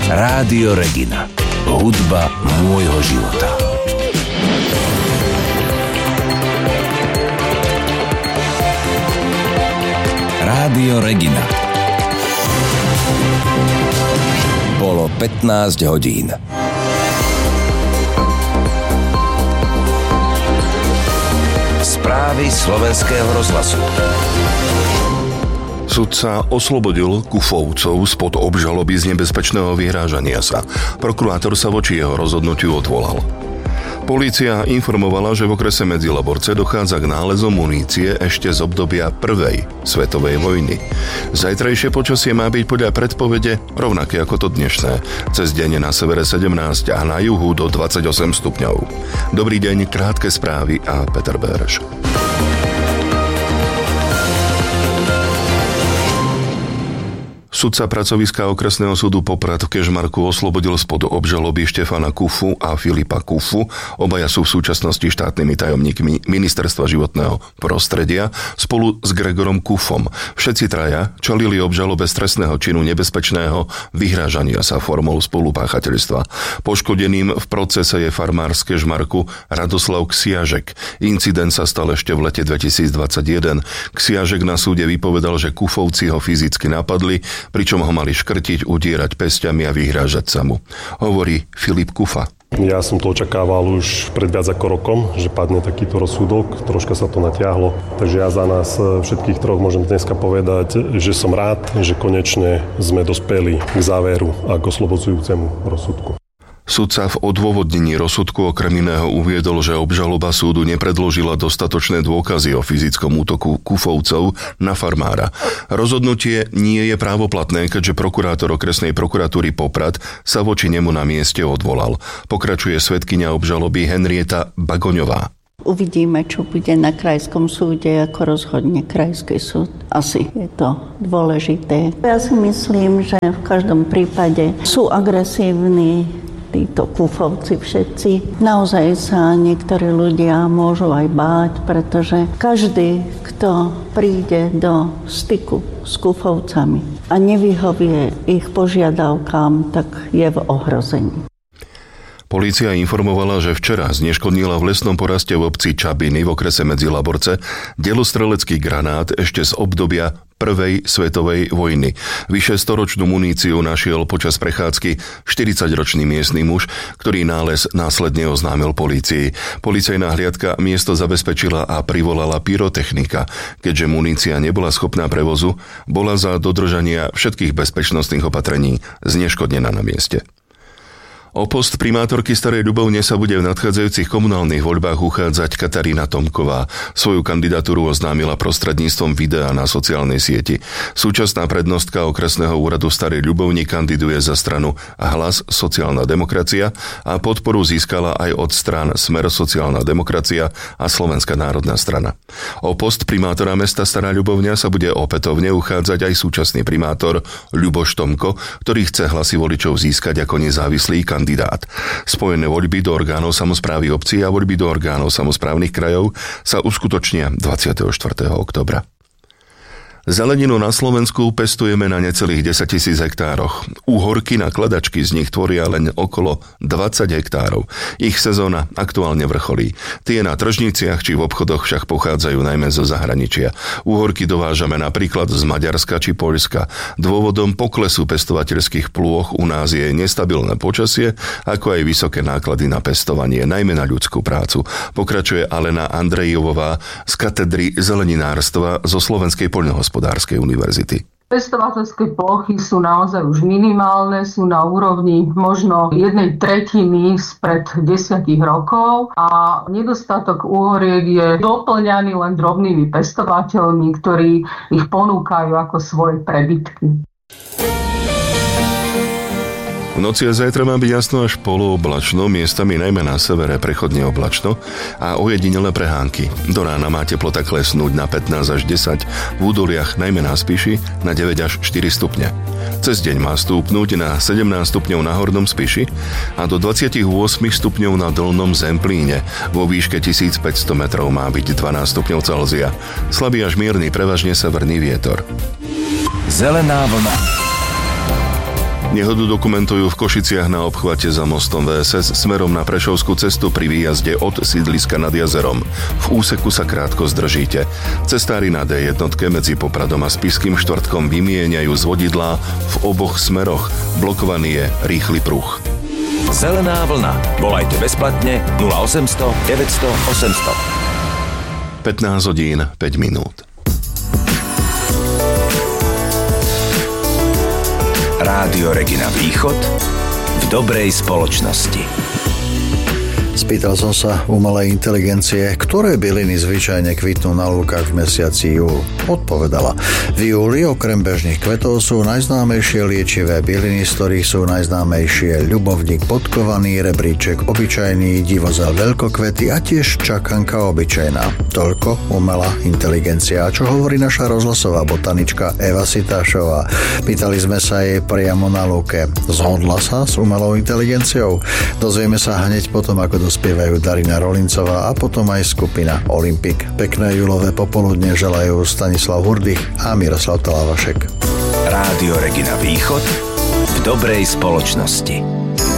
Rádio Regina. Hudba môjho života. Rádio Regina. Bolo 15 hodín. Správy Slovenského rozhlasu. Sudca oslobodil Kufovcov spod obžaloby z nebezpečného vyhrážania sa. Prokurátor sa voči jeho rozhodnutiu odvolal. Polícia informovala, že v okrese Medzilaborce dochádza k nálezom munície ešte z obdobia prvej svetovej vojny. Zajtrajšie počasie má byť podľa predpovede rovnaké ako to dnešné. Cez deň na severe 17 a na juhu do 28 stupňov. Dobrý deň, krátke správy a Peter Béreš. Sudca pracoviska okresného súdu Poprad v Kežmarku oslobodil spod obžaloby Štefana Kufu a Filipa Kufu. Obaja sú v súčasnosti štátnymi tajomníkmi Ministerstva životného prostredia spolu s Gregorom Kufom. Všetci traja čelili obžalobe z trestného činu nebezpečného vyhrážania sa formou spolupáchateľstva. Poškodeným v procese je farmár z Kežmarku Radoslav Ksiažek. Incident sa stal ešte v lete 2021. Ksiažek na súde vypovedal, že Kufovci ho fyzicky napadli, pričom ho mali škrtiť, udierať pesťami a vyhrážať sa mu. Hovorí Filip Kufa. Ja som to očakával už pred viac ako rokom, že padne takýto rozsudok. Troška sa to natiahlo. Takže ja za nás všetkých troch môžem dneska povedať, že som rád, že konečne sme dospeli k záveru a k oslobodzujúcemu rozsudku. Sudca v odôvodnení rozsudku okrem iného uviedol, že obžaloba súdu nepredložila dostatočné dôkazy o fyzickom útoku Kufovcov na farmára. Rozhodnutie nie je právoplatné, keďže prokurátor okresnej prokuratúry Poprad sa voči nemu na mieste odvolal. Pokračuje svedkyňa obžaloby Henrieta Bagoňová. Uvidíme, čo bude na krajskom súde, ako rozhodne krajský súd. Asi je to dôležité. Ja si myslím, že v každom prípade sú agresívni títo Kufovci všetci. Naozaj sa niektorí ľudia môžu aj báť, pretože každý, kto príde do styku s Kufovcami a nevyhovie ich požiadavkám, tak je v ohrození. Polícia informovala, že včera zneškodnila v lesnom poraste v obci Čabiny v okrese Medzilaborce delostrelecký granát ešte z obdobia prvej svetovej vojny. Vyše 100-ročnú muníciu našiel počas prechádzky 40-ročný miestny muž, ktorý nález následne oznámil polícii. Policajná hliadka miesto zabezpečila a privolala pyrotechnika. Keďže munícia nebola schopná prevozu, bola za dodržania všetkých bezpečnostných opatrení zneškodnená na mieste. O post primátorky Starej Ľubovne sa bude v nadchádzajúcich komunálnych voľbách uchádzať Katarína Tomková. Svoju kandidatúru oznámila prostredníctvom videa na sociálnej sieti. Súčasná prednostka okresného úradu Starej Ľubovni kandiduje za stranu Hlas sociálna demokracia a podporu získala aj od strán Smer sociálna demokracia a Slovenská národná strana. O post primátora mesta Stará Ľubovňa sa bude opätovne uchádzať aj súčasný primátor Ľuboš Tomko, ktorý chce hlasy voličov získať ako nezávislý kandidát. Spojené voľby do orgánov samosprávy obcí a voľby do orgánov samosprávnych krajov sa uskutočnia 24. októbra. Zeleninu na Slovensku pestujeme na necelých 10 000 hektároch. Úhorky na kladačky z nich tvoria len okolo 20 hektárov. Ich sezóna aktuálne vrcholí. Tie na tržniciach či v obchodoch však pochádzajú najmä zo zahraničia. Úhorky dovážame napríklad z Maďarska či Poľska. Dôvodom poklesu pestovateľských plôch u nás je nestabilné počasie, ako aj vysoké náklady na pestovanie, najmä na ľudskú prácu. Pokračuje Alena Andrejovová z katedry zeleninárstva zo Slovenskej poľnohospodárskej univerzity. Pestovateľské plochy sú naozaj už minimálne, sú na úrovni možno 1/3 spred 10 rokov a nedostatok úhoriek je doplňaný len drobnými pestovateľmi, ktorí ich ponúkajú ako svoje prebytky. V noci a zajtra má byť jasno až polooblačno, miestami najmä na severe prechodne oblačno a ojedinelé prehánky. Do rána má teplota klesnúť na 15 až 10, v údoliach najmä na Spiši na 9 až 4 stupne. Cez deň má stúpnúť na 17 stupňov na Hornom Spiši a do 28 stupňov na Dolnom Zemplíne. Vo výške 1500 metrov má byť 12 stupňov Celzia. Slabý až mierny prevažne severný vietor. Zelená vlna. Nehodu dokumentujú v Košiciach na obchvate za mostom VSS smerom na Prešovskú cestu pri výjazde od sídliska nad jazerom. V úseku sa krátko zdržíte. Cestári na D1 medzi Popradom a Spišským Štvrtkom vymieňajú z vodidlá v oboch smeroch. Blokovaný je rýchly pruh. Zelená vlna. Volajte bezplatne 0800 900 800. 15 hodín 5 minút. Rádio Regina Východ v dobrej spoločnosti. Spýtal som sa umelej inteligencie, ktoré byliny zvyčajne kvitnú na lúkach v mesiaci júl. Odpovedala: v júli okrem bežných kvetov sú najznámejšie liečivé byliny, z ktorých sú najznámejšie ľubovník podkovaný, rebríček obyčajný, divozel veľkokvety a tiež čakanka obyčajná. Toľko umelá inteligencia. A čo hovorí naša rozhlasová botanička Eva Sitášová? Pýtali sme sa jej priamo na lúke. Zhodla sa s umelou inteligenciou? Dozvieme sa hneď potom, ako spievajú Darina Rolincová a potom aj skupina Olympik. Pekné júlové popoludne želajú Stanislav Hurdych a Miroslav Talávašek. Rádio Regina Východ v dobrej spoločnosti.